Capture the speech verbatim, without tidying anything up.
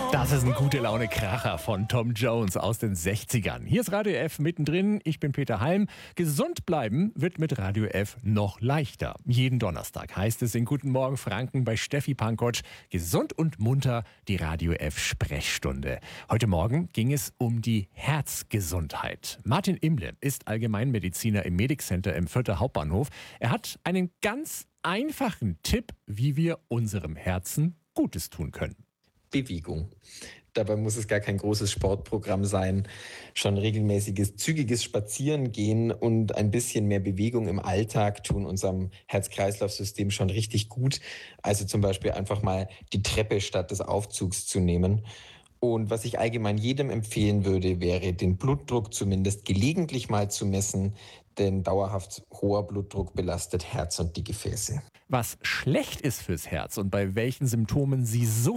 Das ist ein gute Laune-Kracher von Tom Jones aus den sechzigern. Hier ist Radio F mittendrin. Ich bin Peter Halm. Gesund bleiben wird mit Radio F noch leichter. Jeden Donnerstag heißt es in Guten Morgen Franken bei Steffi Pankotsch. Gesund und munter, die Radio F Sprechstunde. Heute Morgen ging es um die Herzgesundheit. Martin Imle ist Allgemeinmediziner im Medic Center im Fürther Hauptbahnhof. Er hat einen ganz einfachen Tipp, wie wir unserem Herzen Gutes tun können. Bewegung. Dabei muss es gar kein großes Sportprogramm sein. Schon regelmäßiges, zügiges Spazierengehen und ein bisschen mehr Bewegung im Alltag tun unserem Herz-Kreislauf-System schon richtig gut. Also zum Beispiel einfach mal die Treppe statt des Aufzugs zu nehmen. Und was ich allgemein jedem empfehlen würde, wäre, den Blutdruck zumindest gelegentlich mal zu messen, denn dauerhaft hoher Blutdruck belastet Herz und die Gefäße. Was schlecht ist fürs Herz und bei welchen Symptomen Sie so